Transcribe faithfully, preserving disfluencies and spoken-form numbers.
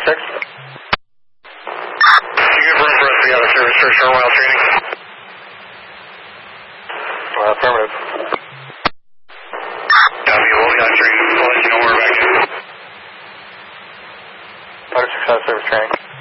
six. You give room for us to be out of service for short while training? Uh, affirmative. Copy, we'll be out of training. We'll let you know we're back in. Motor six out of service training.